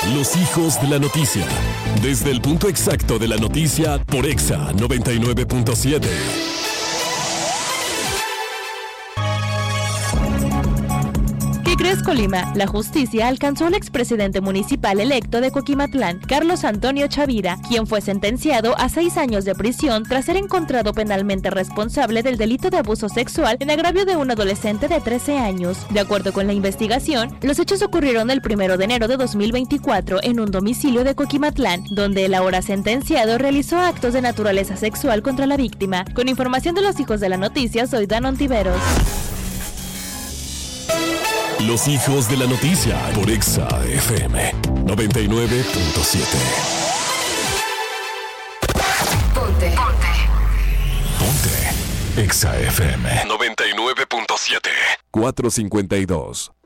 Los hijos de la noticia. Desde el punto exacto de la noticia por Exa 99.7. ¿Qué crees, Colima? La justicia alcanzó al expresidente municipal electo de Coquimatlán, Carlos Antonio Chavira, quien fue sentenciado a 6 años de prisión tras ser encontrado penalmente responsable del delito de abuso sexual en agravio de un adolescente de 13 años. De acuerdo con la investigación, los hechos ocurrieron el 1 de enero de 2024 en un domicilio de Coquimatlán, donde el ahora sentenciado realizó actos de naturaleza sexual contra la víctima. Con información de los hijos de la noticia, soy Danon Tiveros. Los hijos de la noticia por Exa FM 99.7. Ponte. Exa FM 99.7. 452.